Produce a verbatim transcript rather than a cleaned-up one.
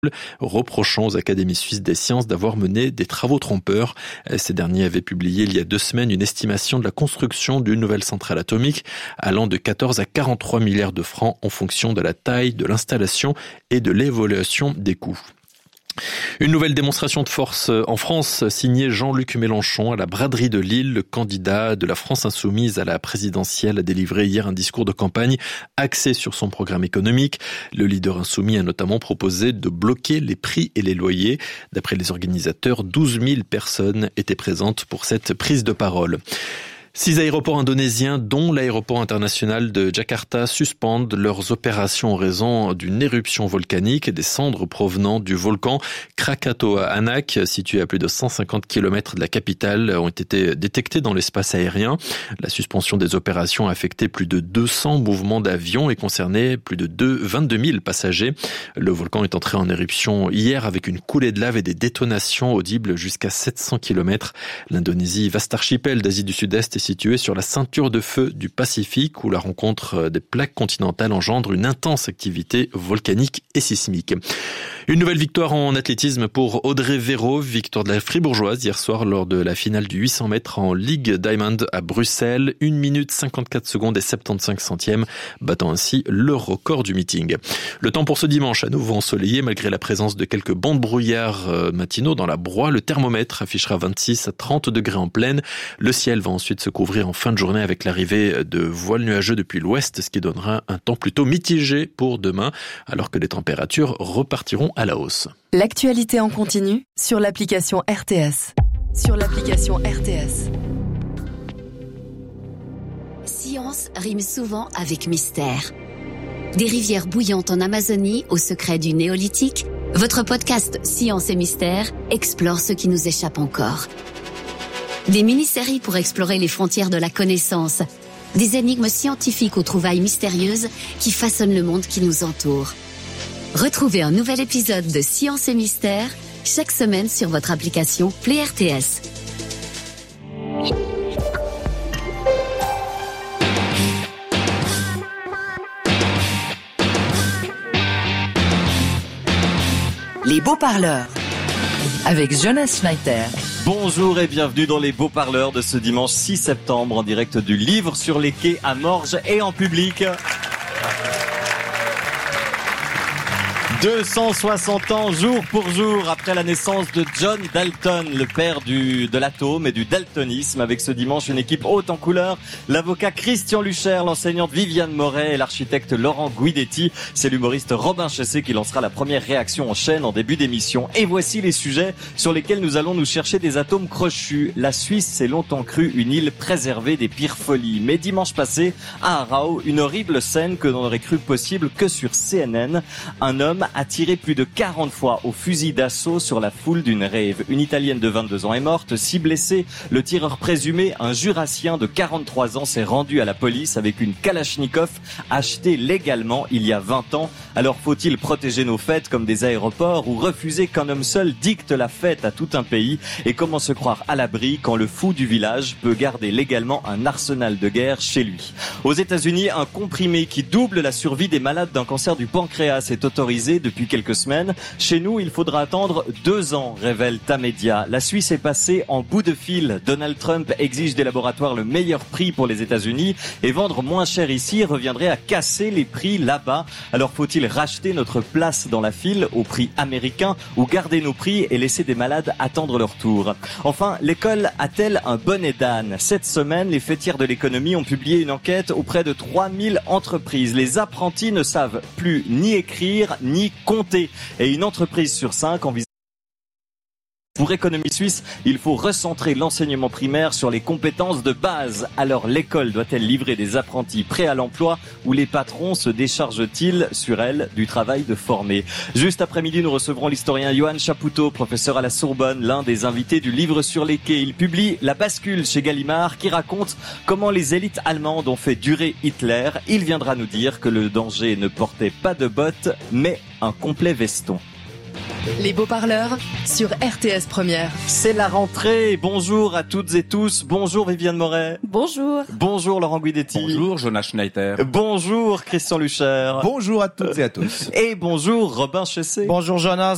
reprochant aux académies suisses des sciences d'avoir mené des travaux trompeurs. Ces derniers avaient publié il y a deux semaines une estimation de la construction d'une nouvelle centrale atomique allant de quatorze à quarante-trois milliards de francs en fonction de la taille de l'installation et de l'évaluation des coûts. Une nouvelle démonstration de force en France, signée Jean-Luc Mélenchon à la braderie de Lille. Le candidat de la France insoumise à la présidentielle a délivré hier un discours de campagne axé sur son programme économique. Le leader insoumis a notamment proposé de bloquer les prix et les loyers. D'après les organisateurs, douze mille personnes étaient présentes pour cette prise de parole. Six aéroports indonésiens, dont l'aéroport international de Jakarta, suspendent leurs opérations en raison d'une éruption volcanique et des cendres provenant du volcan Krakatoa Anak, situé à plus de cent cinquante kilomètres de la capitale, ont été détectés dans l'espace aérien. La suspension des opérations a affecté plus de deux cents mouvements d'avions et concerné plus de vingt-deux mille passagers. Le volcan est entré en éruption hier avec une coulée de lave et des détonations audibles jusqu'à sept cents kilomètres. L'Indonésie, vaste archipel d'Asie du Sud-Est, situé sur la ceinture de feu du Pacifique où la rencontre des plaques continentales engendre une intense activité volcanique et sismique. Une nouvelle victoire en athlétisme pour Audrey Véro, victoire de la Fribourgeoise hier soir lors de la finale du huit cents mètres en Ligue Diamond à Bruxelles. une minute cinquante-quatre secondes et soixante-quinze centièmes, battant ainsi le record du meeting. Le temps pour ce dimanche, à nouveau ensoleillé malgré la présence de quelques bancs de brouillard matinaux dans la broie. Le thermomètre affichera vingt-six à trente degrés en pleine. Le ciel va ensuite se couvrir en fin de journée avec l'arrivée de voiles nuageux depuis l'ouest, ce qui donnera un temps plutôt mitigé pour demain, alors que les températures repartiront à la hausse. L'actualité en continu sur l'application R T S. Sur l'application R T S. Science rime souvent avec mystère. Des rivières bouillantes en Amazonie au secret du néolithique, votre podcast Science et Mystère explore ce qui nous échappe encore. Des mini-séries pour explorer les frontières de la connaissance. Des énigmes scientifiques aux trouvailles mystérieuses qui façonnent le monde qui nous entoure. Retrouvez un nouvel épisode de Science et Mystère chaque semaine sur votre application Play R T S. Les beaux-parleurs avec Jonas Schneider. Bonjour et bienvenue dans les beaux-parleurs de ce dimanche six septembre en direct du Livre sur les quais à Morges et en public. deux cent soixante ans, jour pour jour, après la naissance de John Dalton, le père du, de l'atome et du daltonisme. Avec ce dimanche, une équipe haute en couleur, l'avocat Christian Lucher, l'enseignante Viviane Moret et l'architecte Laurent Guidetti. C'est l'humoriste Robin Chessé qui lancera la première réaction en chaîne en début d'émission. Et voici les sujets sur lesquels nous allons nous chercher des atomes crochus. La Suisse s'est longtemps crue une île préservée des pires folies. Mais dimanche passé, à Aarau, une horrible scène que l'on aurait cru possible que sur C N N. Un homme a tiré plus de quarante fois au fusil d'assaut sur la foule d'une rave. Une Italienne de vingt-deux ans est morte, six blessés. Le tireur présumé, un Jurassien de quarante-trois ans, s'est rendu à la police avec une Kalachnikov achetée légalement il y a vingt ans. Alors faut-il protéger nos fêtes comme des aéroports ou refuser qu'un homme seul dicte la fête à tout un pays? Et comment se croire à l'abri quand le fou du village peut garder légalement un arsenal de guerre chez lui? Aux États-Unis, un comprimé qui double la survie des malades d'un cancer du pancréas est autorisé depuis quelques semaines. Chez nous, il faudra attendre deux ans, révèle Tamedia. La Suisse est passée en bout de fil. Donald Trump exige des laboratoires le meilleur prix pour les États-Unis et vendre moins cher ici reviendrait à casser les prix là-bas. Alors faut-il racheter notre place dans la file au prix américain ou garder nos prix et laisser des malades attendre leur tour? Enfin, l'école a-t-elle un bonnet d'âne? Cette semaine, les fêtières de l'économie ont publié une enquête auprès de trois mille entreprises. Les apprentis ne savent plus ni écrire ni compter. Et une entreprise sur cinq envisage. Pour Économie Suisse, il faut recentrer l'enseignement primaire sur les compétences de base. Alors l'école doit-elle livrer des apprentis prêts à l'emploi ou les patrons se déchargent-ils sur elle du travail de former? Juste après-midi, nous recevrons l'historien Johan Chapoutot, professeur à la Sorbonne, l'un des invités du Livre sur les quais. Il publie La bascule chez Gallimard qui raconte comment les élites allemandes ont fait durer Hitler. Il viendra nous dire que le danger ne portait pas de bottes, mais un complet veston. Les beaux-parleurs sur R T S Première. C'est la rentrée. Bonjour à toutes et tous. Bonjour Viviane Moret. Bonjour. Bonjour Laurent Guidetti. Bonjour Jonas Schneider. Bonjour Christian Lucher. Bonjour à toutes et à tous. Et bonjour Robin Chessé. Bonjour Jonas.